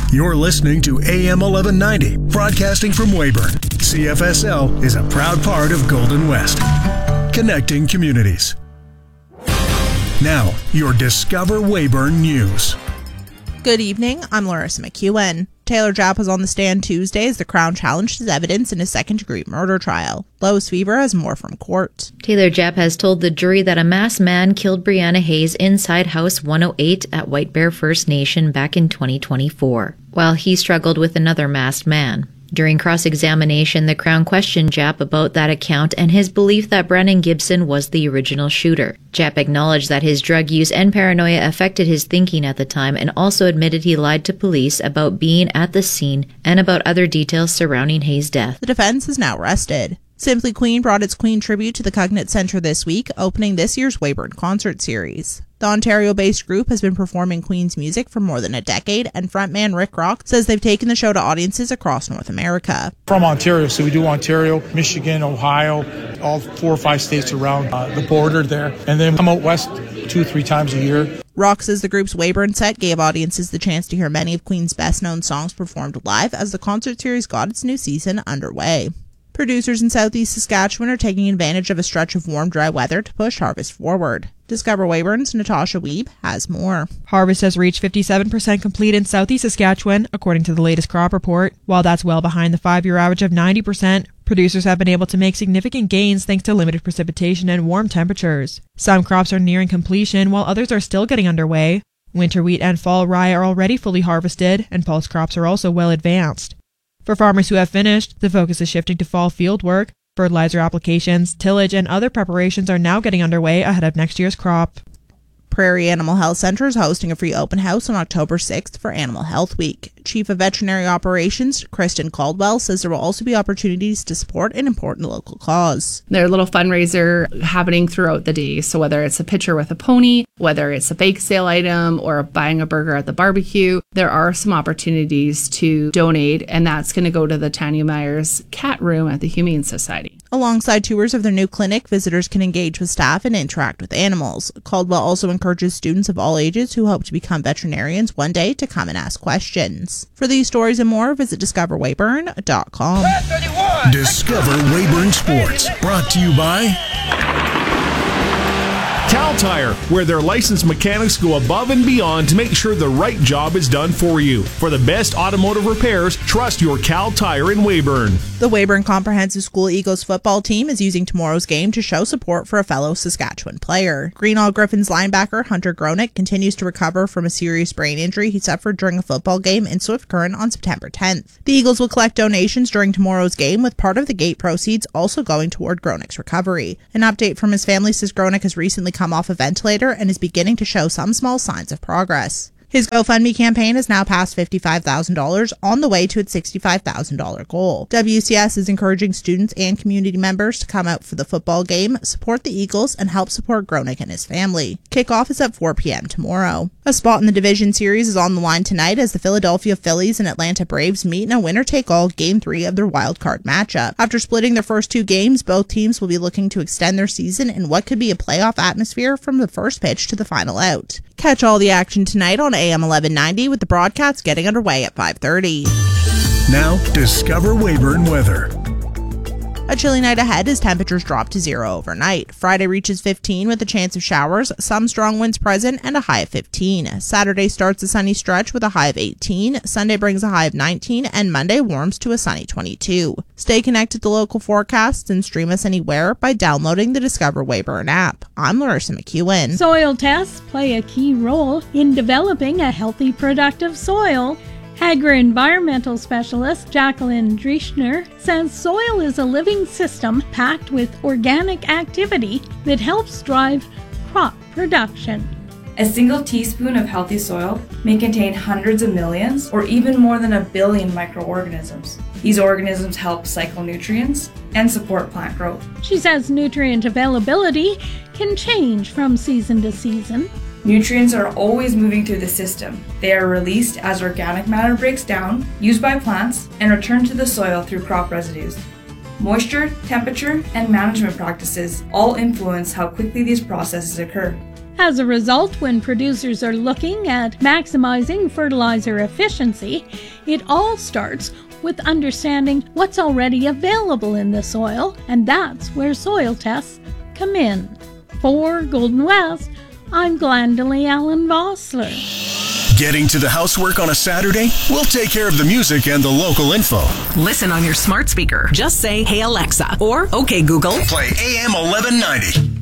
You're listening to AM 1190, broadcasting from Weyburn. CFSL is a proud part of Golden West, connecting communities. Now, your Discover Weyburn News. Good evening, I'm Larissa McEwen. Taylor Japp was on the stand Tuesday as the Crown challenged his evidence in his second-degree murder trial. Lois Fever has more from court. Taylor Japp has told the jury that a masked man killed Brianna Hayes inside House 108 at White Bear First Nation back in 2024, while he struggled with another masked man. During cross-examination, the Crown questioned Japp about that account and his belief that Brennan Gibson was the original shooter. Japp acknowledged that his drug use and paranoia affected his thinking at the time and also admitted he lied to police about being at the scene and about other details surrounding Hayes' death. The defense is now rested. Simply Queen brought its Queen tribute to the Cognate Centre this week, opening this year's Weyburn concert series. The Ontario-based group has been performing Queen's music for more than a decade, and frontman Rick Rock says they've taken the show to audiences across North America. From Ontario, so we do Ontario, Michigan, Ohio, all 4 or 5 states around the border there, and then come out west 2-3 times a year. Rock says the group's Weyburn set gave audiences the chance to hear many of Queen's best-known songs performed live as the concert series got its new season underway. Producers in southeast Saskatchewan are taking advantage of a stretch of warm, dry weather to push harvest forward. Discover Weyburn's Natasha Wiebe has more. Harvest has reached 57% complete in southeast Saskatchewan, according to the latest crop report. While that's well behind the 5-year average of 90%, producers have been able to make significant gains thanks to limited precipitation and warm temperatures. Some crops are nearing completion, while others are still getting underway. Winter wheat and fall rye are already fully harvested, and pulse crops are also well advanced. For farmers who have finished, the focus is shifting to fall field work. Fertilizer applications, tillage, and other preparations are now getting underway ahead of next year's crop. Prairie Animal Health Centre is hosting a free open house on October 6th for Animal Health Week. Chief of Veterinary Operations, Kristen Caldwell, says there will also be opportunities to support an important local cause. There's a little fundraiser happening throughout the day, so whether it's a picture with a pony, whether it's a bake sale item, or buying a burger at the barbecue, there are some opportunities to donate, and that's going to go to the Tanya Myers Cat Room at the Humane Society. Alongside tours of their new clinic, visitors can engage with staff and interact with animals. Caldwell also encourages students of all ages who hope to become veterinarians one day to come and ask questions. For these stories and more, visit discoverweyburn.com. Discover Weyburn Sports, brought to you by Cal Tire, where their licensed mechanics go above and beyond to make sure the right job is done for you. For the best automotive repairs, trust your Cal Tire in Weyburn. The Weyburn Comprehensive School Eagles football team is using tomorrow's game to show support for a fellow Saskatchewan player. Greenall Griffins linebacker Hunter Gronick continues to recover from a serious brain injury he suffered during a football game in Swift Current on September 10th. The Eagles will collect donations during tomorrow's game, with part of the gate proceeds also going toward Gronick's recovery. An update from his family says Gronick has recently come off a ventilator and is beginning to show some small signs of progress. His GoFundMe campaign has now passed $55,000 on the way to its $65,000 goal. WCS is encouraging students and community members to come out for the football game, support the Eagles, and help support Gronick and his family. Kickoff is at 4 p.m. tomorrow. A spot in the Division Series is on the line tonight as the Philadelphia Phillies and Atlanta Braves meet in a winner-take-all Game 3 of their wild-card matchup. After splitting their first 2 games, both teams will be looking to extend their season in what could be a playoff atmosphere from the first pitch to the final out. Catch all the action tonight on AM 1190 with the broadcast getting underway at 5:30. Now, Discover Weyburn weather. A chilly night ahead as temperatures drop to 0 overnight. Friday reaches 15 with a chance of showers, some strong winds present, and a high of 15. Saturday starts a sunny stretch with a high of 18. Sunday brings a high of 19, and Monday warms to a sunny 22. Stay connected to local forecasts and stream us anywhere by downloading the Discover Weyburn app. I'm Larissa McEwen. Soil tests play a key role in developing a healthy, productive soil. Agri-environmental specialist Jacqueline Dreschner says soil is a living system packed with organic activity that helps drive crop production. A single teaspoon of healthy soil may contain hundreds of millions or even more than 1 billion microorganisms. These organisms help cycle nutrients and support plant growth. She says nutrient availability can change from season to season. Nutrients are always moving through the system. They are released as organic matter breaks down, used by plants, and returned to the soil through crop residues. Moisture, temperature, and management practices all influence how quickly these processes occur. As a result, when producers are looking at maximizing fertilizer efficiency, it all starts with understanding what's already available in the soil, and that's where soil tests come in. For Golden West, I'm Glendalee Allen Vossler. Getting to the housework on a Saturday? We'll take care of the music and the local info. Listen on your smart speaker. Just say, "Hey Alexa," or "Okay Google." Play AM 1190.